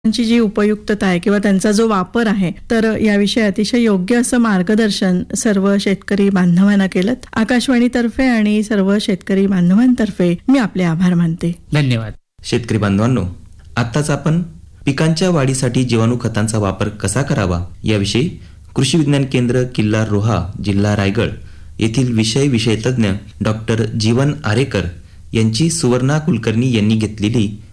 ची जी उपयुक्तता आहे किंवा त्यांचा जो वापर आहे तर याविषयी अतिशय योग्य असं मार्गदर्शन सर्व शेतकरी बांधवांना केलं. आकाशवाणीतर्फे आणि सर्व शेतकरी बांधवांतर्फे मी आपले आभार मानते. धन्यवाद. शेतकरी बांधवांनो, आताच आपण पिकांच्या वाढीसाठी जीवाणू खतांचा वापर कसा करावा याविषयी कृषी विज्ञान केंद्र किल्लार रोहा, जिल्हा रायगड येथील विषय तज्ञ डॉक्टर जीवन आरेकर यांची सुवर्णा कुलकर्णी यांनी घेतलेली